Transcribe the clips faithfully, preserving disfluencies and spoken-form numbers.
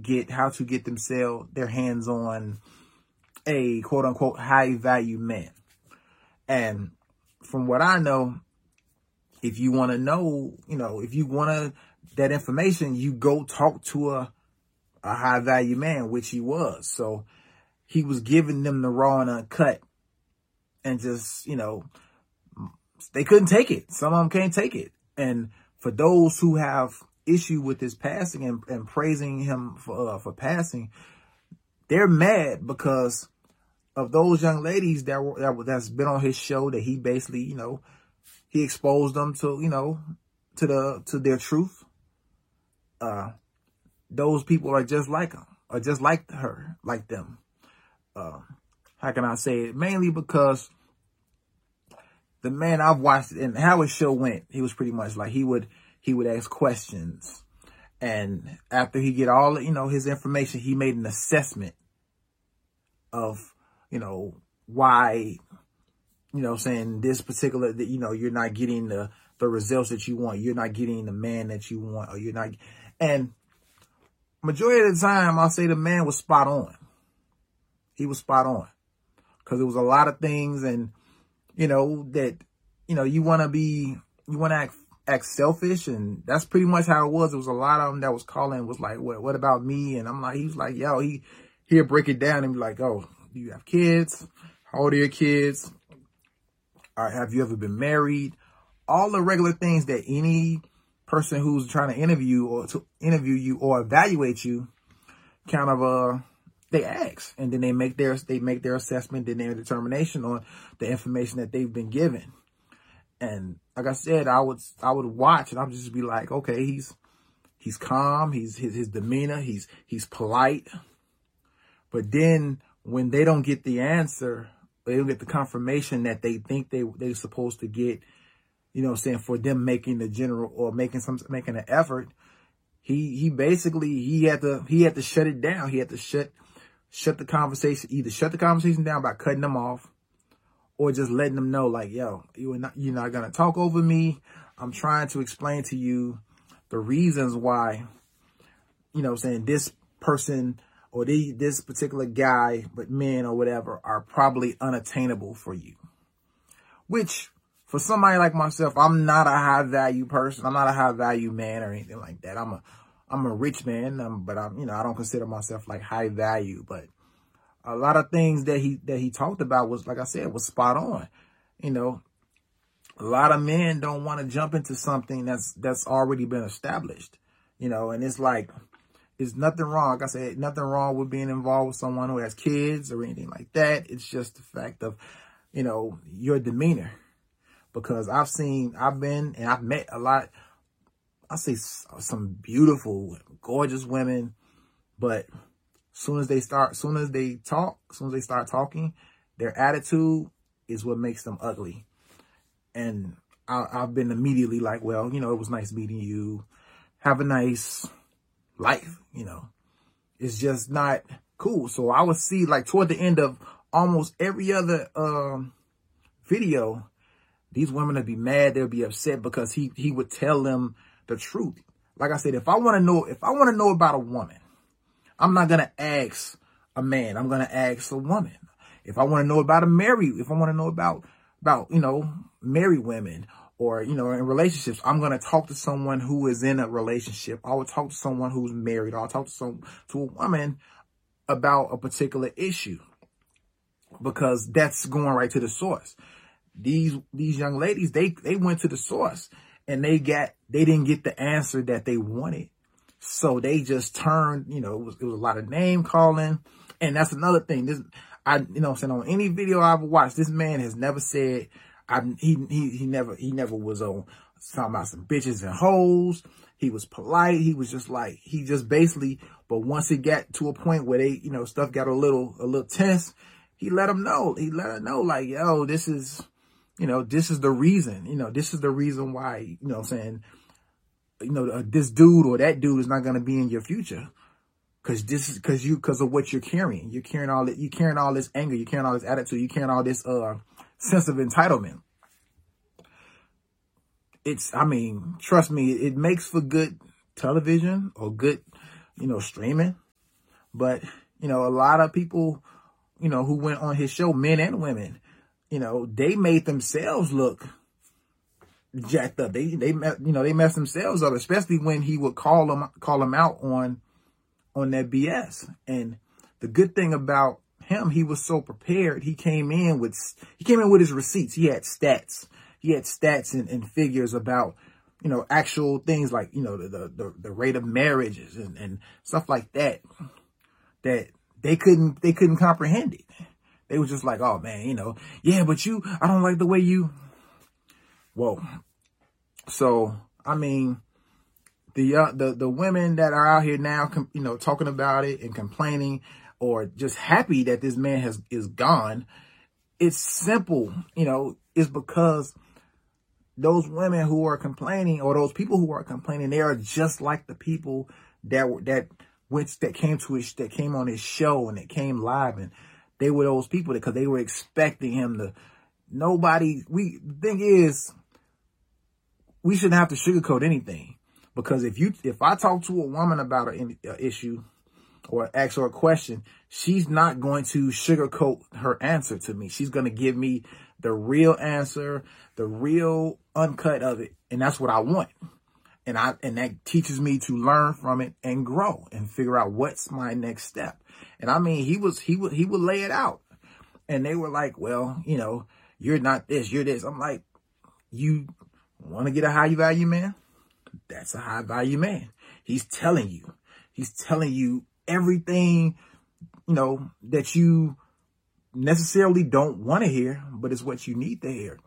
get, how to get themselves, their hands on a quote unquote high value man. And from what I know, if you want to know, you know, if you want to, that information, you go talk to a, a high value man, which he was. So he was giving them the raw and uncut, and just, you know, they couldn't take it. Some of them can't take it. And for those who have issue with his passing and, and praising him for, uh, for passing, they're mad because of those young ladies that were, that that's been on his show, that he basically, you know, he exposed them to, you know, to the, to their truth. Uh, those people are just like him, are just like her, like them. Uh, how can I say it? Mainly because the man, I've watched it, and how his show went, he was pretty much like, he would, he would ask questions. And after he get all, you know, his information, he made an assessment of, you know, why, you know, saying this particular, that, you know, you're not getting the, the results that you want. You're not getting the man that you want, or you're not. And majority of the time, I'll say the man was spot on. He was spot on, because there was a lot of things, and, you know, that, you know, you want to be, you want to act, act selfish. And that's pretty much how it was. There was a lot of them that was calling, was like, what, what about me? And I'm like, he was like, yo, he, he'll break it down and be like, oh, do you have kids? How old are your kids? All right, have you ever been married? All the regular things that any person who's trying to interview or to interview you or evaluate you kind of, uh, they ask, and then they make their, they make their assessment, then their determination on the information that they've been given. And like I said, I would, I would watch, and I'd just be like, okay, he's, he's calm. He's, his, his demeanor, he's, he's polite. But then when they don't get the answer, they don't get the confirmation that they think they, they're supposed to get, you know what I'm saying, for them making the general, or making some, making an effort, he, he basically, he had to, he had to shut it down. He had to shut, shut the conversation, either shut the conversation down by cutting them off, or just letting them know, like, yo, you're not, you're not going to talk over me. I'm trying to explain to you the reasons why, you know what I'm saying, this person or the, this particular guy, but men or whatever, are probably unattainable for you. Which, for somebody like myself, I'm not a high value person. I'm not a high value man or anything like that. I'm a, I'm a rich man, um, but I'm, you know, I don't consider myself like high value. But a lot of things that he, that he talked about was, like I said, was spot on. You know, a lot of men don't want to jump into something that's, that's already been established, you know, and it's like, there's nothing wrong. Like I said, nothing wrong with being involved with someone who has kids or anything like that. It's just the fact of, you know, your demeanor. Because I've seen, I've been, and I've met a lot, I say some beautiful, gorgeous women, but soon as they start, soon as they talk, soon as they start talking, their attitude is what makes them ugly. And I, I've been immediately like, well, you know, it was nice meeting you. Have a nice life, you know. It's just not cool. So I would see, like, toward the end of almost every other um, video, these women would be mad. They'll be upset because he, he would tell them the truth. Like I said, if I want to know, if I want to know about a woman, I'm not going to ask a man. I'm going to ask a woman. If I want to know about a married, if I want to know about, about, you know, married women or, you know, in relationships, I'm going to talk to someone who is in a relationship. I would talk to someone who's married. I'll talk to some, to a woman about a particular issue, because that's going right to the source. These, these young ladies, they, they went to the source and they got, they didn't get the answer that they wanted. So they just turned, you know, it was, it was a lot of name calling. And that's another thing. This, I, you know what I'm saying, on any video I've watched, this man has never said, I, he, he, he never, he never was on talking about some bitches and hoes. He was polite. He was just like, he just basically, but once it got to a point where they, you know, stuff got a little, a little tense, he let them know, he let her know, like, yo, this is, you know, this is the reason, you know, this is the reason why, you know what I'm saying, you know, uh, this dude or that dude is not going to be in your future. Cause this is, cause you, cause of what you're carrying. You're carrying all that, you're carrying all this anger, you're carrying all this attitude, you're carrying all this, uh, sense of entitlement. It's, I mean, trust me, it makes for good television or good, you know, streaming. But, you know, a lot of people, you know, who went on his show, men and women, you know, they made themselves look jacked up. They, they, you know, they messed themselves up, especially when he would call them, call them out on, on that B S. And the good thing about him, he was so prepared. He came in with, he came in with his receipts. He had stats. He had stats and, and figures about, you know, actual things like, you know, the, the, the rate of marriages and, and stuff like that, that they couldn't, they couldn't comprehend it. They was just like, oh man, you know, yeah, but you, I don't like the way you, whoa. So, I mean, the, uh, the, the women that are out here now, you know, talking about it and complaining or just happy that this man has, is gone. It's simple, you know, it's because those women who are complaining or those people who are complaining, they are just like the people that were, that went, that came to his, that came on his show and that came live, and they were those people because they were expecting him to, nobody, we, the thing is, we shouldn't have to sugarcoat anything, because if you, if I talk to a woman about an issue or ask her a question, she's not going to sugarcoat her answer to me. She's going to give me the real answer, the real uncut of it. And that's what I want. And I, and that teaches me to learn from it and grow and figure out what's my next step. And I mean, he was, he would, he would lay it out, and they were like, well, you know, you're not this, you're this. I'm like, you want to get a high value man? That's a high value man. He's telling you, he's telling you everything, you know, that you necessarily don't want to hear, but it's what you need to hear.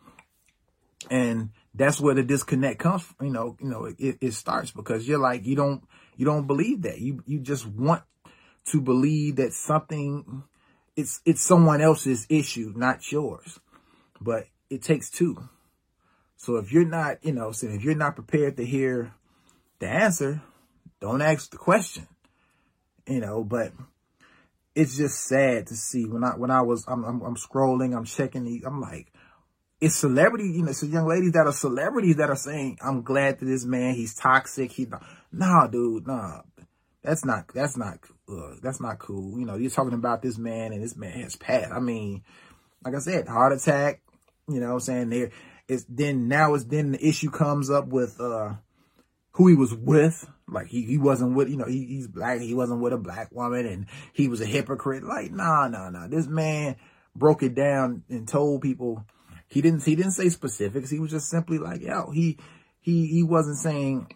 And that's where the disconnect comes from. You know, you know, it, it starts because you're like, you don't, you don't believe that. You, you just want to believe that something, it's, it's someone else's issue, not yours. But it takes two. So if you're not, you know, so if you're not prepared to hear the answer, don't ask the question, you know. But it's just sad to see when I, when I was, I'm, I'm, I'm scrolling, I'm checking these, I'm like, it's celebrity, you know, it's young ladies that are celebrities that are saying, I'm glad that this man, he's toxic. He, nah, dude, nah, that's not, that's not, uh, that's not cool. You know, you're talking about this man and this man has passed. I mean, like I said, heart attack, you know what I'm saying? There, it's then, now it's then the issue comes up with, uh, who he was with. Like he, he wasn't with, you know, he, he's black. He wasn't with a black woman and he was a hypocrite. Like, nah, nah, nah. This man broke it down and told people, he didn't, he didn't say specifics. He was just simply like, yo, he, he, he wasn't saying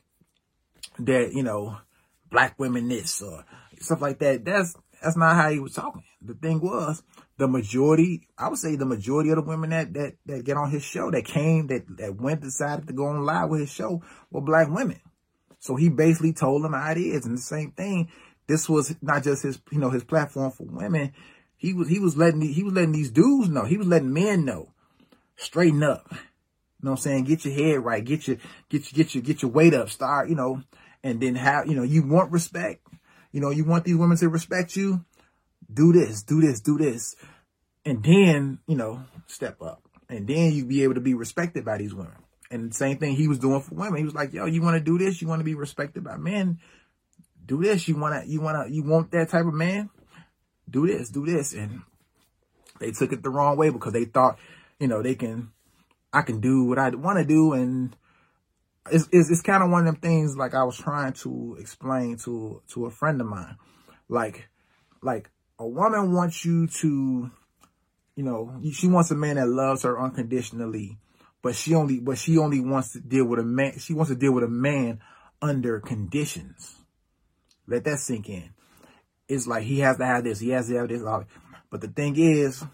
that, you know, black women this or stuff like that. That's, that's not how he was talking. The thing was, the majority, I would say the majority of the women that, that, that get on his show, that came, that, that went, decided to go on live with his show were black women. So he basically told them how it is. And the same thing, this was not just his, you know, his platform for women. He was, he was letting, he was letting these dudes know. He was letting men know. Straighten up. You know what I'm saying? Get your head right. Get your, get your, get your, get your weight up. Start, you know, and then have, you know, you want respect. You know, you want these women to respect you. Do this, do this, do this. And then, you know, step up. And then you be able to be respected by these women. And the same thing he was doing for women. He was like, yo, you want to do this? You want to be respected by men? Do this. You want to, you want to, you want that type of man? Do this, do this. And they took it the wrong way because they thought, you know, they can, I can do what I want to do. And it's, it's, it's kind of one of them things like I was trying to explain to, to a friend of mine. Like, like a woman wants you to, you know, she wants a man that loves her unconditionally. But she only, but she only wants to deal with a man. She wants to deal with a man under conditions. Let that sink in. It's like he has to have this, he has to have this. But the thing is,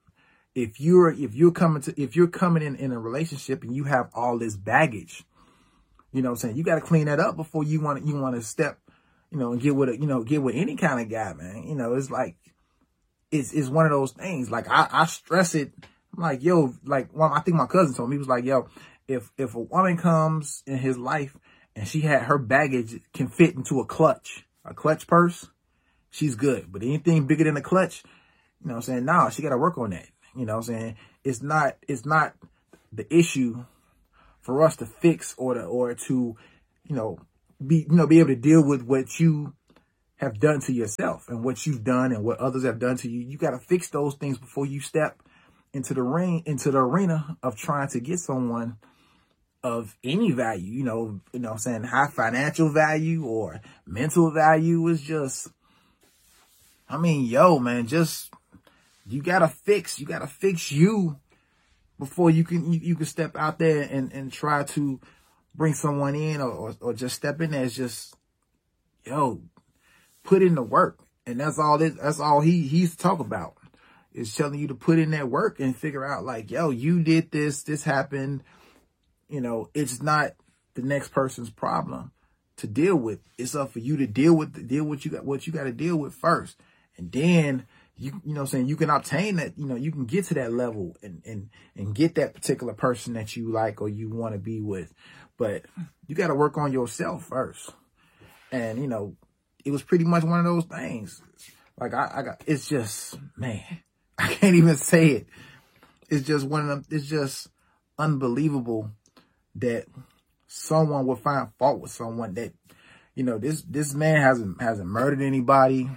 if you're, if you're coming to, if you're coming in in a relationship and you have all this baggage, you know what I'm saying? You got to clean that up before you want to, you want to step, you know, and get with a, you know, get with any kind of guy, man. You know, it's like, it's, it's one of those things. Like I, I stress it. I'm like, yo, like, well, I think my cousin told me, he was like, yo, if, if a woman comes in his life and she had her baggage can fit into a clutch, a clutch purse, she's good. But anything bigger than a clutch, you know what I'm saying? Nah, she got to work on that. You know what I'm saying? It's not, it's not the issue for us to fix or to, or to, you know, be, you know, be able to deal with what you have done to yourself and what you've done and what others have done to you. You got to fix those things before you step into the ring, into the arena of trying to get someone of any value, you know, you know what I'm saying, high financial value or mental value. Is just, I mean, yo, man, just, you got to fix, you got to fix you before you can, you, you can step out there and, and try to bring someone in or, or, or just step in there. It's just, yo, put in the work. And that's all this, that's all he, he's talking about, is telling you to put in that work and figure out like, yo, you did this, this happened. You know, it's not the next person's problem to deal with. It's up for you to deal with, deal with you got, what you got to deal with first. And then you, you know what I'm saying, you can obtain that, you know, you can get to that level and, and, and get that particular person that you like or you want to be with. But you got to work on yourself first. And, you know, it was pretty much one of those things. Like I, I got, it's just, man, I can't even say it. It's just one of them. It's just unbelievable that someone would find fault with someone that, you know, this, this man hasn't, hasn't murdered anybody.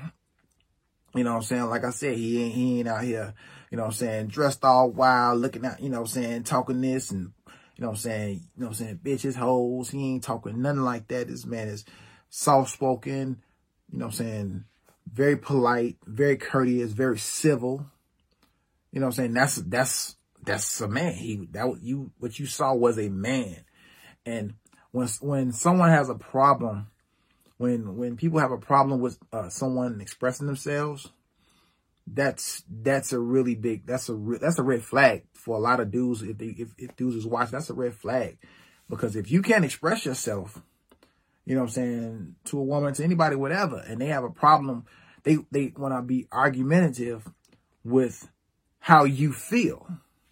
You know what I'm saying? Like I said, he ain't, he ain't out here, you know what I'm saying, dressed all wild, looking out, you know what I'm saying, talking this and, you know what I'm saying, you know what I'm saying, bitches, hoes. He ain't talking nothing like that. This man is soft-spoken, you know what I'm saying, very polite, very courteous, very civil. You know what I'm saying? That's, that's, that's a man. He, that you, what you saw was a man. And when, when someone has a problem, when, when people have a problem with uh, someone expressing themselves, that's, that's a really big, that's a, that's a red flag for a lot of dudes. If they, if, if dudes is watching, that's a red flag, because if you can't express yourself, you know what I'm saying, to a woman, to anybody, whatever, and they have a problem, they, they want to be argumentative with how you feel.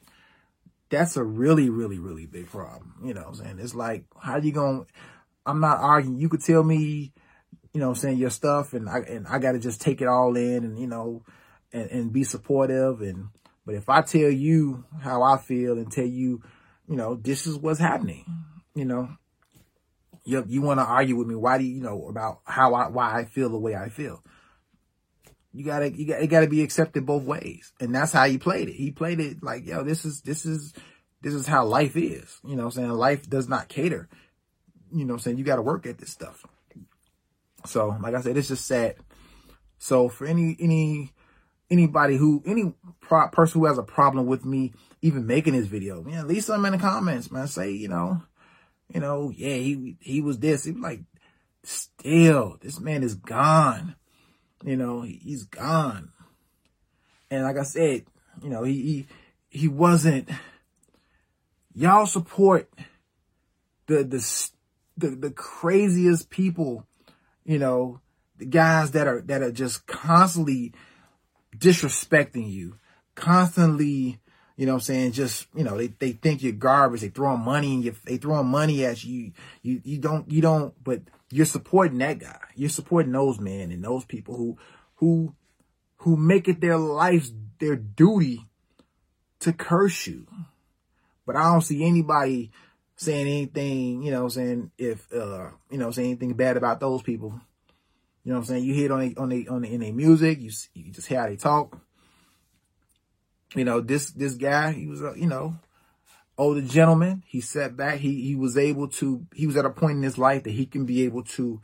That's a really, really, really big problem. You know what I'm saying? It's like, how you going to, I'm not arguing. You could tell me, you know what I'm saying, your stuff, and I, and I got to just take it all in and, you know, and, and be supportive. And, but if I tell you how I feel and tell you, you know, this is what's happening, you know, you, you want to argue with me. Why do you, you know, about how I, why I feel the way I feel? You gotta, you got, it gotta be accepted both ways. And that's how he played it. He played it like, yo, this is, this is, this is how life is. You know what I'm saying? Life does not cater. You know what I'm saying? You gotta work at this stuff. So, like I said, it's just sad. So for any, any, anybody who, any pro person who has a problem with me even making this video, man, leave something in the comments, man. Say, you know, you know, yeah, he, he was this. He was like, still, this man is gone. You know, he's gone. And like I said, you know, he, he, he wasn't, y'all support the, the, the, the craziest people, you know, the guys that are, that are just constantly disrespecting you, constantly, you know what I'm saying, just, you know, they, they think you're garbage. They throwing money in you. They throwing money at you. You, you don't, you don't, but you're supporting that guy. You're supporting those men and those people who, who, who make it their life's, their duty to curse you. But I don't see anybody saying anything, you know what I'm saying, if, uh, you know, saying anything bad about those people. You know what I'm saying? You hear it on the, on the, on the, in their music. You, you just hear how they talk. You know, this, this guy, he was, a, you know, older gentleman. He sat back. He, he was able to, he was at a point in his life that he can be able to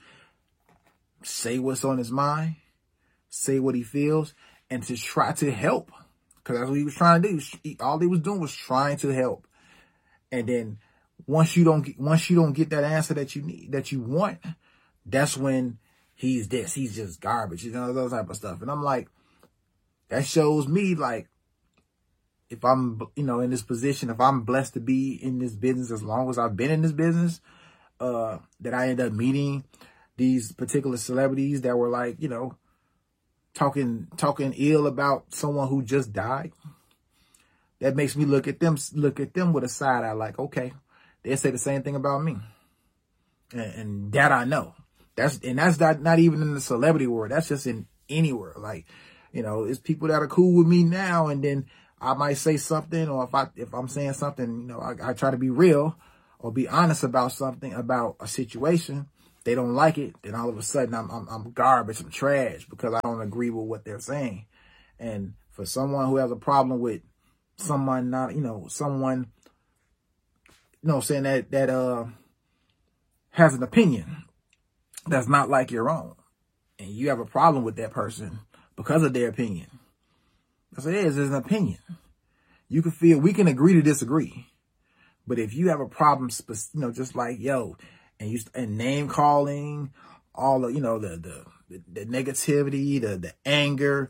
say what's on his mind, say what he feels, and to try to help. Because that's what he was trying to do. He, all he was doing was trying to help. And then once you don't get, once you don't get that answer that you need, that you want, that's when he's this, he's just garbage, you know, those type of stuff. And I'm like, that shows me, like, if I'm, you know, in this position, if I'm blessed to be in this business as long as I've been in this business, uh, that I end up meeting these particular celebrities that were like, you know, talking, talking ill about someone who just died. That makes me look at them, look at them with a side eye, like, okay, they say the same thing about me. And, and that I know. That's, and that's not, not even in the celebrity world. That's just in anywhere. Like, you know, it's people that are cool with me now, and then I might say something, or if I, if I'm saying something, you know, I, I try to be real or be honest about something, about a situation. they don't like it, then all of a sudden I'm, I'm, I'm garbage, I'm trash because I don't agree with what they're saying. And for someone who has a problem with someone not, you know, someone, you know, saying that, that, uh, has an opinion that's not like your own, and you have a problem with that person because of their opinion. That's what it is. It's an opinion. You can feel, we can agree to disagree. But if you have a problem, you know, just like, yo, and you, and name calling, all the, you know, the, the, the negativity, the, the anger,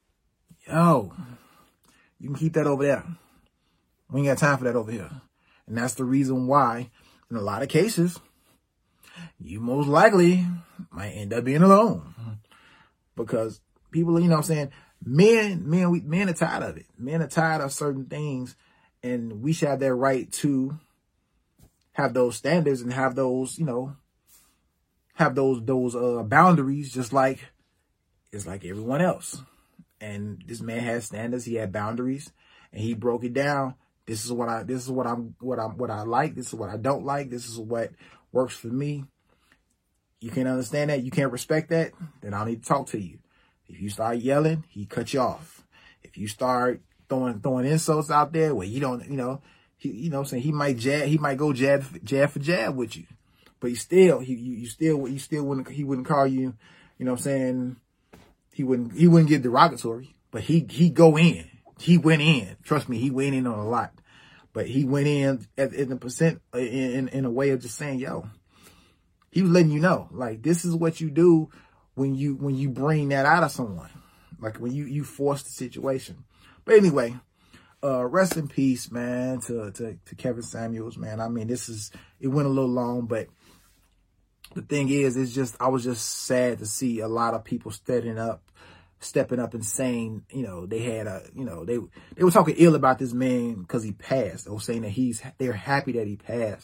yo, you can keep that over there. We ain't got time for that over here. And that's the reason why, in a lot of cases, you most likely might end up being alone. Because people, you know what I'm saying, men, men, we, men are tired of it. Men are tired of certain things, and we should have that right to have those standards and have those, you know, have those, those, uh, boundaries, just like, it's like everyone else. And this man had standards, he had boundaries, and he broke it down. This is what I, this is what I'm, what I'm, what I like. This is what I don't like. This is what works for me. You can't understand that. You can't respect that. Then I'll need to talk to you. If you start yelling, he cut you off. If you start throwing, throwing insults out there where you don't, you know, he, you know, saying he might jab, he might go jab, jab for jab with you, but he still, he, you, you still, you still wouldn't, he wouldn't call you, you know what I'm saying? He wouldn't, he wouldn't get derogatory, but he, he go in, he went in. Trust me, he went in on a lot, but he went in at, in a percent, in, in, in a way of just saying, yo, he was letting you know, like, this is what you do when you, when you bring that out of someone, like when you, you force the situation. But anyway, uh, rest in peace, man, to, to, to Kevin Samuels, man. I mean, this is, it went a little long, but the thing is, it's just, I was just sad to see a lot of people stepping up, stepping up and saying, you know, they had a, you know, they, they were talking ill about this man because he passed. They were saying that he's, they're happy that he passed.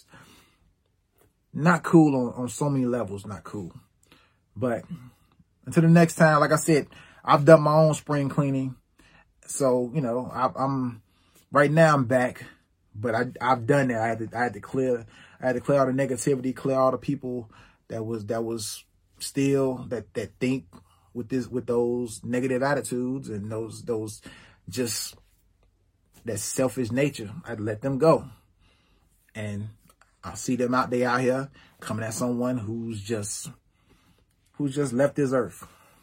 Not cool on, on so many levels, not cool. But until the next time, like I said, I've done my own spring cleaning. So, you know, I, I'm, right now I'm back, but I, I've done that. I had to, I had to clear, I had to clear all the negativity, clear all the people that was, that was still, that, that think with this, with those negative attitudes and those, those just, that selfish nature. I had to let them go. And I see them out there out here coming at someone who's just, who's just left this earth.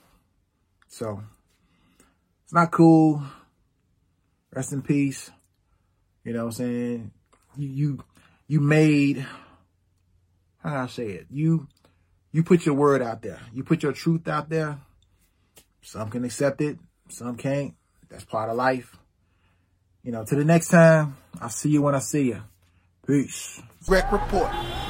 So it's not cool. Rest in peace. You know what I'm saying? You, you, you made, how do I say it? You, you put your word out there. You put your truth out there. Some can accept it. Some can't. That's part of life. You know, till the next time, I'll see you when I see you. Peace. Wreck Report.